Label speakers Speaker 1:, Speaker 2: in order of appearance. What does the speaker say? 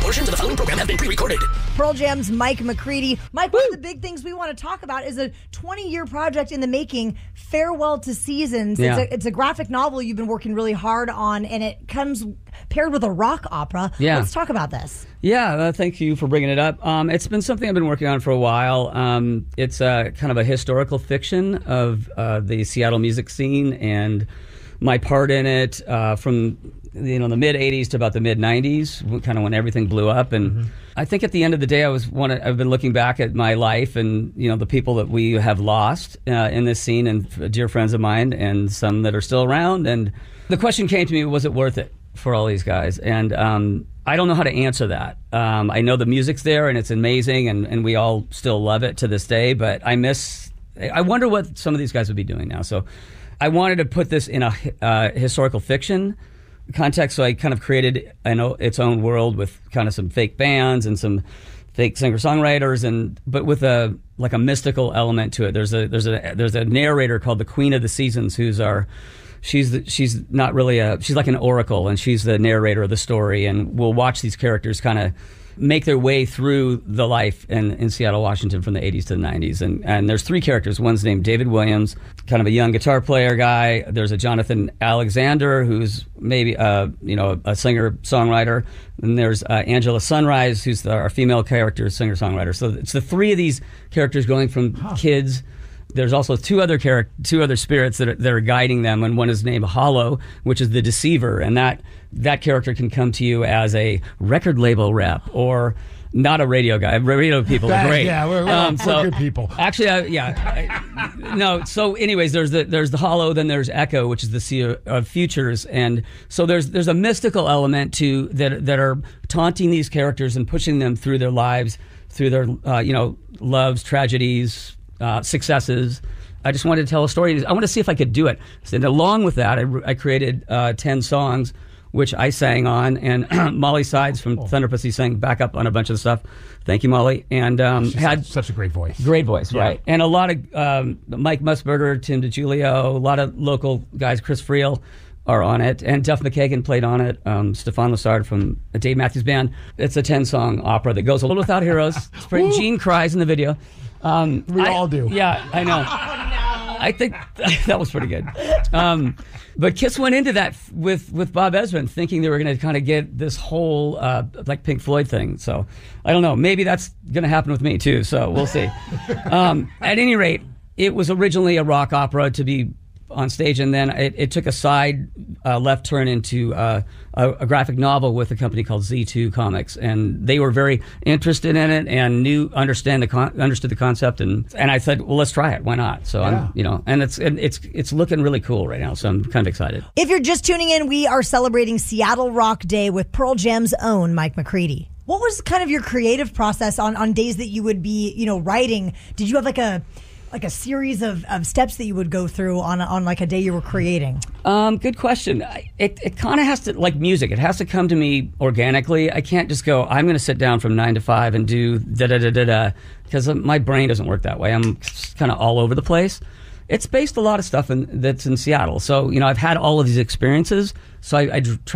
Speaker 1: Portions of the following program have been pre-recorded.
Speaker 2: Pearl Jam's Mike McCready. Mike, one of the big things we want to talk about is a 20-year project in the making, Farewell to Seasons.
Speaker 3: Yeah.
Speaker 2: It's a graphic novel you've been working really hard on, and it comes paired with a rock opera.
Speaker 3: Yeah.
Speaker 2: Let's talk about this.
Speaker 3: Yeah, thank you for bringing it up. It's been something I've been working on for a while. It's kind of a historical fiction of the Seattle music scene and my part in it from the mid 80s to about the mid 90s, kind of when everything blew up. And I think at the end of the day, I've been looking back at my life and the people that we have lost in this scene, and dear friends of mine, and some that are still around. And the question came to me: was it worth it for all these guys? And I don't know how to answer that. I know the music's there and it's amazing, and we all still love it to this day. But I wonder what some of these guys would be doing now. So I wanted to put this in a historical fiction context, so I kind of created its own world with kind of some fake bands and some fake singer-songwriters, but with a mystical element to it. There's a narrator called the Queen of the Seasons, she's not really she's like an oracle, and she's the narrator of the story, and we'll watch these characters kind of make their way through the life in Seattle, Washington from the 80s to the 90s. And there's three characters. One's named David Williams, kind of a young guitar player guy. There's a Jonathan Alexander, who's maybe a singer-songwriter. And there's Angela Sunrise, who's our female character, singer-songwriter. So it's the three of these characters going from kids. There's also two other spirits that are guiding them, and one is named Hollow, which is the deceiver, and that character can come to you as a record label rep or not a radio guy. Radio people are great.
Speaker 4: Yeah, we're good people.
Speaker 3: Actually, no. So, anyways, there's the Hollow, then there's Echo, which is the Sea of Futures, and so there's a mystical element to that are taunting these characters and pushing them through their lives, through their loves, tragedies, successes. I just wanted to tell a story. I want to see if I could do it. And along with that, I created 10 songs, which I sang on, and Molly Sides from Thunder Pussy sang back up on a bunch of stuff. Thank you, Molly. And had
Speaker 4: such a great voice.
Speaker 3: Great voice, yeah. Right. And a lot of Mike Musburger, Tim DiGiulio, a lot of local guys, Chris Friel are on it, and Duff McKagan played on it, Stefan Lessard from Dave Matthews Band. It's a 10-song opera that goes a little without heroes. Gene cries in the video.
Speaker 4: We all do.
Speaker 3: Yeah, I know.
Speaker 2: Oh, no.
Speaker 3: I think that was pretty good. But Kiss went into that with Bob Ezrin, thinking they were going to kind of get this whole like Pink Floyd thing. So I don't know. Maybe that's going to happen with me too. So we'll see. At any rate, it was originally a rock opera to be on stage, and then it took a side left turn into a graphic novel with a company called Z2 Comics, and they were very interested in it and understood the concept, and I said, well, let's try it. Why not? So
Speaker 4: yeah.
Speaker 3: and it's looking really cool right now. So I'm kind of excited.
Speaker 2: If you're just tuning in, we are celebrating Seattle Rock Day with Pearl Jam's own Mike McCready. What was kind of your creative process on days that you would be writing? Did you have like a series of steps that you would go through on like a day you were creating?
Speaker 3: Good question. It kind of has to, like music, it has to come to me organically. I can't just go, I'm going to sit down from 9 to 5 and do da-da-da-da-da, because my brain doesn't work that way. I'm kind of all over the place. It's based a lot of stuff that's in Seattle. So, I've had all of these experiences, so I try